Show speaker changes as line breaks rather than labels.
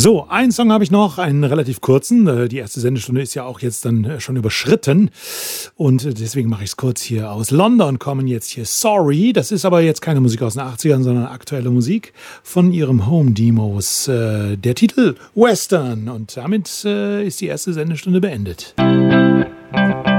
So, einen Song habe ich noch, einen relativ kurzen. Die erste Sendestunde ist ja auch jetzt dann schon überschritten. Und deswegen mache ich es kurz hier. Aus London kommen jetzt hier Sorry. Das ist aber jetzt keine Musik aus den 80ern, sondern aktuelle Musik von ihrem Home Demos. Der Titel Western. Und damit ist die erste Sendestunde beendet.